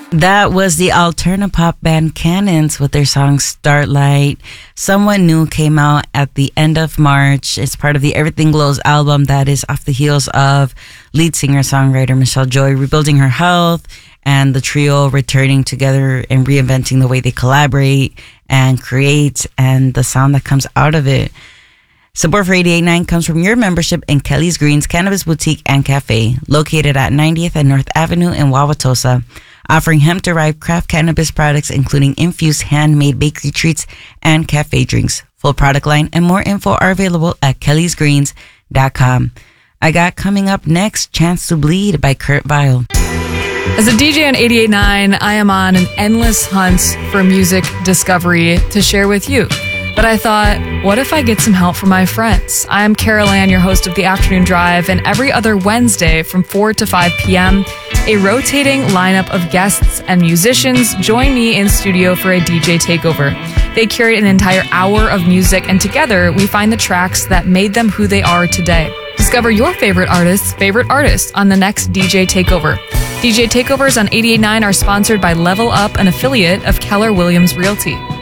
That was the Alternapop band Cannons with their song Starlight. Someone New came out at the end of March. It's part of the Everything Glows album that is off the heels of lead singer-songwriter Michelle Joy rebuilding her health and the trio returning together and reinventing the way they collaborate and create and the sound that comes out of it. Support for 88.9 comes from your membership in Kelly's Greens Cannabis Boutique and Cafe, located at 90th and North Avenue in Wauwatosa, offering hemp-derived craft cannabis products including infused handmade bakery treats and cafe drinks. Full product line and more info are available at kellysgreens.com. I got coming up next, Chance to Bleed by Kurt Vile. As a DJ on 88.9, I am on an endless hunt for music discovery to share with you. But I thought, what if I get some help from my friends? I'm Carol Ann, your host of The Afternoon Drive, and every other Wednesday from 4 to 5 p.m., a rotating lineup of guests and musicians join me in studio for a DJ takeover. They curate an entire hour of music, and together we find the tracks that made them who they are today. Discover your favorite artists on the next DJ Takeover. DJ Takeovers on 88.9 are sponsored by Level Up, an affiliate of Keller Williams Realty.